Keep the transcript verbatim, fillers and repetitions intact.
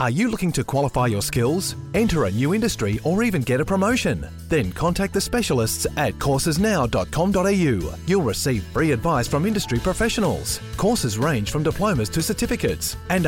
Are you looking to qualify your skills, enter a new industry, or even get a promotion? Then contact the specialists at courses now dot com dot a u. You'll receive free advice from industry professionals. Courses range from diplomas to certificates and